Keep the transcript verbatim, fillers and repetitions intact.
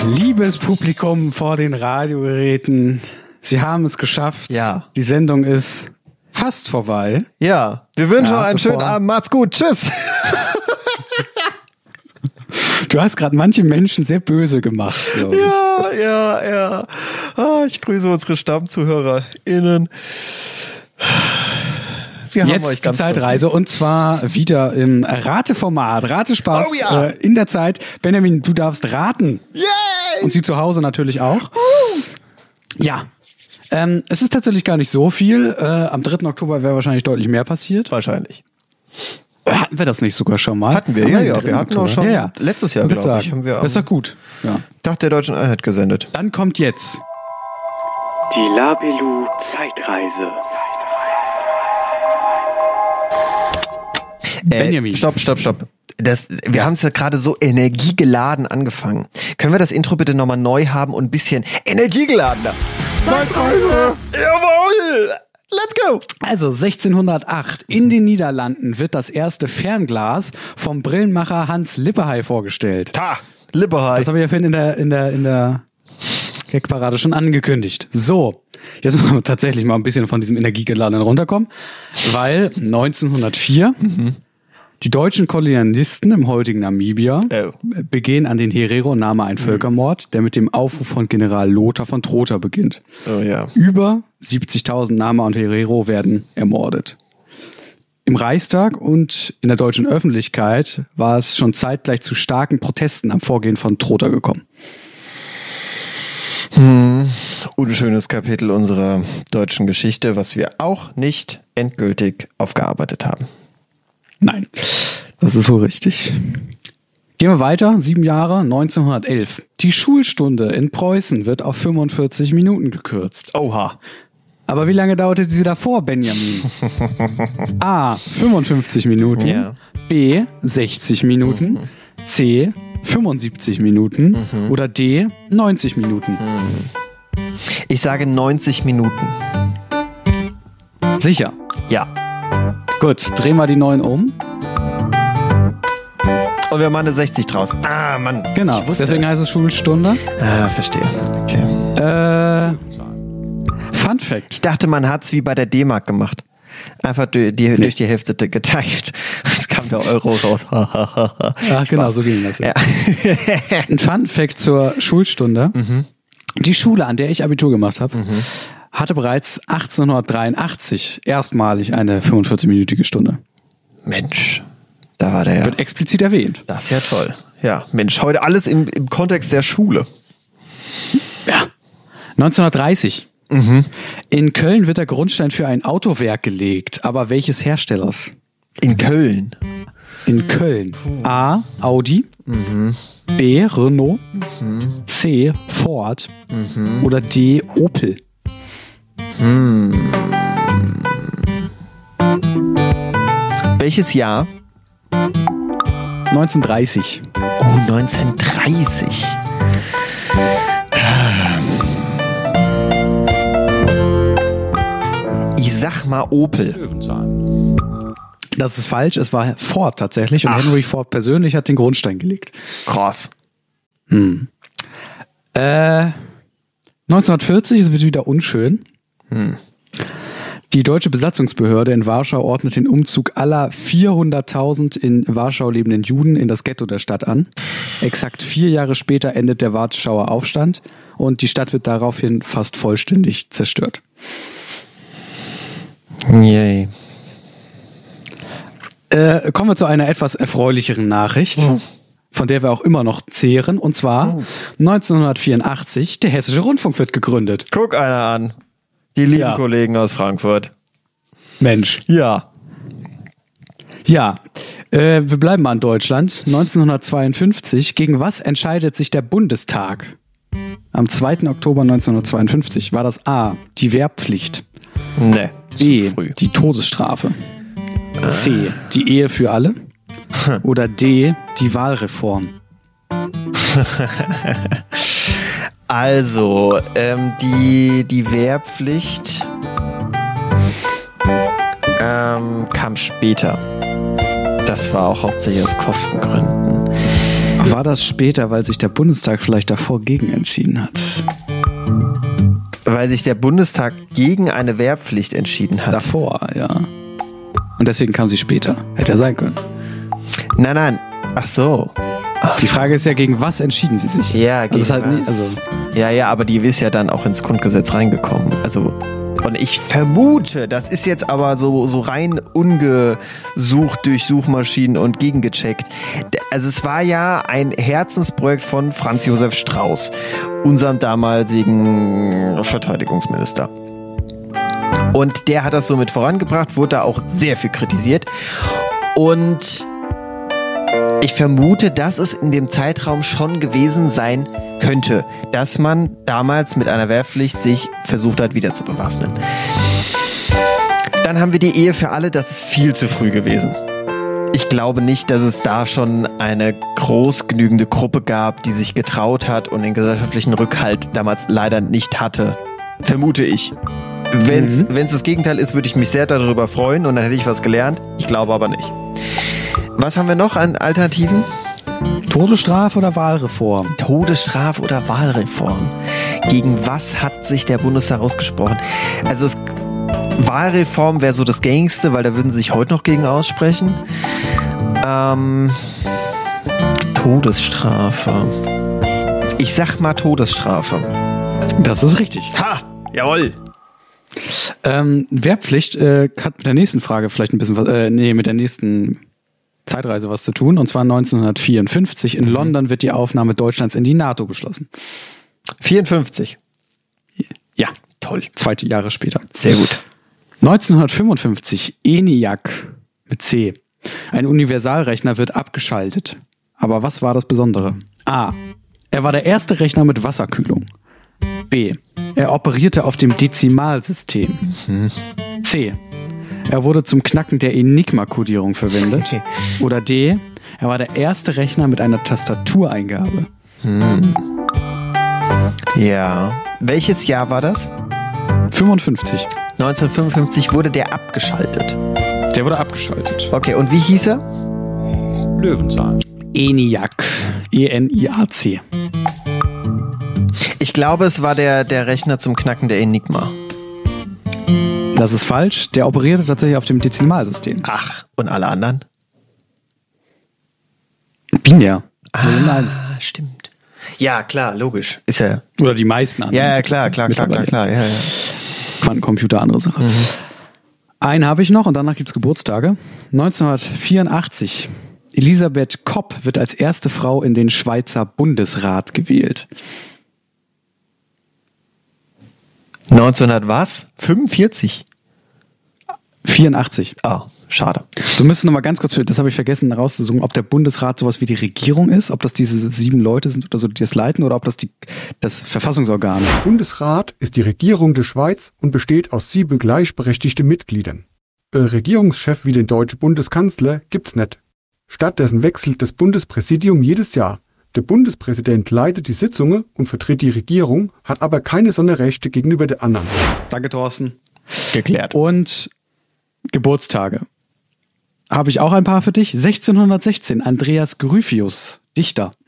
Liebes Publikum vor den Radiogeräten, Sie haben es geschafft. Ja. Die Sendung ist fast vorbei. Ja, wir wünschen Ja, euch einen bevor- schönen Abend. Macht's gut. Tschüss. Du hast gerade manche Menschen sehr böse gemacht, glaube ich. Ja, ja, ja. Ah, ich grüße unsere StammzuhörerInnen. Wir haben euch Jetzt die ganz Zeitreise und zwar wieder im Rateformat. Ratespaß Oh ja. äh, in der Zeit. Benjamin, du darfst raten. Yay! Und Sie zu Hause natürlich auch. Ja. Ähm, es ist tatsächlich gar nicht so viel. Äh, am dritten Oktober wäre wahrscheinlich deutlich mehr passiert. Wahrscheinlich. Hatten wir das nicht sogar schon mal? Hatten wir, Haben ja, den ja. dritten Wir hatten auch Oktober? schon ja, ja. letztes Jahr, Ich würd glaube ich, sagen, haben wir am das ist doch gut. Ja. Tag der Deutschen Einheit gesendet. Dann kommt jetzt Die Labelu Zeitreise. Benjamin. Äh, stopp, stopp, stopp. Das, wir haben es ja gerade so energiegeladen angefangen. Können wir das Intro bitte nochmal neu haben und ein bisschen energiegeladener? Zeitreise! Jawohl! Let's go! Also sechzehnhundertacht in den Niederlanden wird das erste Fernglas vom Brillenmacher Hans Lippershey vorgestellt. Ta! Lippehai. Das habe ich ja vorhin in der, in der, in der Gagparade schon angekündigt. So, jetzt müssen wir tatsächlich mal ein bisschen von diesem Energiegeladenen runterkommen, weil neunzehnhundertvier die deutschen Kolonialisten im heutigen Namibia Oh. begehen an den Herero-Nama einen Völkermord, der mit dem Aufruf von General Lothar von Trotha beginnt. Oh ja. Über siebzigtausend Nama und Herero werden ermordet. Im Reichstag und in der deutschen Öffentlichkeit war es schon zeitgleich zu starken Protesten am Vorgehen von Trotha gekommen. Unschönes Kapitel unserer deutschen Geschichte, was wir auch nicht endgültig aufgearbeitet haben. Nein, das ist wohl richtig. Gehen wir weiter, sieben Jahre, neunzehnhundertelf. Die Schulstunde in Preußen wird auf fünfundvierzig Minuten gekürzt. Oha. Aber wie lange dauerte sie davor, Benjamin? A, fünfundfünfzig Minuten, Ja. B, sechzig Minuten, C, fünfundsiebzig Minuten oder D, neunzig Minuten. Ich sage neunzig Minuten. Sicher. Ja. Gut, drehen wir die neun um. Und wir machen eine sechzig draus. Ah, Mann. Genau, Ich wusste deswegen es. heißt es Schulstunde. Ah, verstehe. Okay. Äh, Fun Fact. Ich dachte, man hat's wie bei der D-Mark gemacht. Einfach durch die, durch die Hälfte geteilt. Es kam der Euro raus. Ach, genau, so ging das. Ja. Ein Fun Fact zur Schulstunde. Die Schule, an der ich Abitur gemacht habe, hatte bereits achtzehnhundertdreiundachtzig erstmalig eine fünfundvierzig-minütige Stunde. Mensch, da war der ja. Wird explizit erwähnt. Das ist ja toll. Ja, Mensch, heute alles im, im Kontext der Schule. Ja. neunzehnhundertdreißig. In Köln wird der Grundstein für ein Autowerk gelegt. Aber welches Herstellers? In Köln. In Köln. A. Audi. B. Renault. C. Ford. Oder D. Opel. Welches Jahr? neunzehnhundertdreißig. Oh, neunzehnhundertdreißig. Ich sag mal Opel. Das ist falsch. Es war Ford tatsächlich. Und Ach. Henry Ford persönlich hat den Grundstein gelegt. Krass. Äh, neunzehnhundertvierzig, es wird wieder unschön. Die deutsche Besatzungsbehörde in Warschau ordnet den Umzug aller vierhunderttausend in Warschau lebenden Juden in das Ghetto der Stadt an. Exakt vier Jahre später endet der Warschauer Aufstand und die Stadt wird daraufhin fast vollständig zerstört. Yay. Äh, kommen wir zu einer etwas erfreulicheren Nachricht, von der wir auch immer noch zehren. Und zwar neunzehnhundertvierundachtzig, der Hessische Rundfunk wird gegründet. Guck einer an. Die lieben Ja. Kollegen aus Frankfurt. Mensch. Ja. Ja, äh, wir bleiben mal in Deutschland. neunzehnhundertzweiundfünfzig. Gegen was entscheidet sich der Bundestag? Am zweiten Oktober neunzehnhundertzweiundfünfzig war das A, die Wehrpflicht, Ne, B, zu früh. die Todesstrafe, C, die Ehe für alle oder D, die Wahlreform. Also, ähm, die, die Wehrpflicht ähm, kam später. Das war auch hauptsächlich aus Kostengründen. War das später, weil sich der Bundestag vielleicht davor gegen entschieden hat? Weil sich der Bundestag gegen eine Wehrpflicht entschieden hat. Davor, ja. Und deswegen kam sie später. Hätte ja sein können. Nein, nein. Ach so. Ach. Die Frage ist ja, gegen was entschieden sie sich? Ja, gegen also ist halt was? nie, also Ja, ja, aber die ist ja dann auch ins Grundgesetz reingekommen. Also, und ich vermute, das ist jetzt aber so, so rein ungesucht durch Suchmaschinen und gegengecheckt. Also es war ja ein Herzensprojekt von Franz Josef Strauß, unserem damaligen Verteidigungsminister. Und der hat das so mit vorangebracht, wurde da auch sehr viel kritisiert. Und ich vermute, dass es in dem Zeitraum schon gewesen sein könnte, dass man damals mit einer Wehrpflicht sich versucht hat, wieder zu bewaffnen. Dann haben wir die Ehe für alle, das ist viel zu früh gewesen. Ich glaube nicht, dass es da schon eine groß genügende Gruppe gab, die sich getraut hat und den gesellschaftlichen Rückhalt damals leider nicht hatte. Vermute ich. Wenn es mhm. das Gegenteil ist, würde ich mich sehr darüber freuen und dann hätte ich was gelernt. Ich glaube aber nicht. Was haben wir noch an Alternativen? Todesstrafe oder Wahlreform? Todesstrafe oder Wahlreform. Gegen was hat sich der Bundestag ausgesprochen? Also es, Wahlreform wäre so das Gängigste, weil da würden sie sich heute noch gegen aussprechen. Ähm, Todesstrafe. Ich sag mal Todesstrafe. Das ist richtig. Ha! Jawohl! Ähm, Wehrpflicht äh, hat mit der nächsten Frage vielleicht ein bisschen was, äh, nee, mit der nächsten Zeitreise was zu tun. Und zwar neunzehnhundertvierundfünfzig. In mhm. London wird die Aufnahme Deutschlands in die NATO beschlossen. vierundfünfzig. Ja, toll. Zweite Jahre später. Sehr gut. neunzehnhundertfünfundfünfzig. ENIAC mit C. Ein Universalrechner wird abgeschaltet. Aber was war das Besondere? A. Er war der erste Rechner mit Wasserkühlung. B. Er operierte auf dem Dezimalsystem. Mhm. C. Er wurde zum Knacken der Enigma-Kodierung verwendet. Okay. Oder D. Er war der erste Rechner mit einer Tastatureingabe. Hm. Ja. Welches Jahr war das? fünfundfünfzig. neunzehnhundertfünfundfünfzig wurde der abgeschaltet. Der wurde abgeschaltet. Okay, und wie hieß er? Löwenzahn. ENIAC. E N I A C. Ich glaube, es war der, der Rechner zum Knacken der Enigma. Das ist falsch. Der operierte tatsächlich auf dem Dezimalsystem. Ach, und alle anderen? Binär. Ah, stimmt. Ja, klar, logisch. Ist ja. Oder die meisten anderen. Ja, ja, klar, klar, klar, klar, klar. Ja, ja. Quantencomputer, andere Sache. Mhm. Einen habe ich noch und danach gibt es Geburtstage. neunzehnhundertvierundachtzig. Elisabeth Kopp wird als erste Frau in den Schweizer Bundesrat gewählt. neunzehnhundert was? fünfundvierzig? vierundachtzig. Ah, oh, schade. Du müsstest noch mal ganz kurz, das habe ich vergessen rauszusuchen, ob der Bundesrat sowas wie die Regierung ist, ob das diese sieben Leute sind oder so, die das leiten, oder ob das die, das Verfassungsorgan ist. Der Bundesrat ist die Regierung der Schweiz und besteht aus sieben gleichberechtigten Mitgliedern. Ein Regierungschef wie den deutschen Bundeskanzler gibt's nicht. Stattdessen wechselt das Bundespräsidium jedes Jahr. Der Bundespräsident leitet die Sitzungen und vertritt die Regierung, hat aber keine Sonderrechte gegenüber den anderen. Danke, Thorsten. Geklärt. Und Geburtstage. Habe ich auch ein paar für dich. sechzehnhundertsechzehn. Andreas Gryphius, Dichter.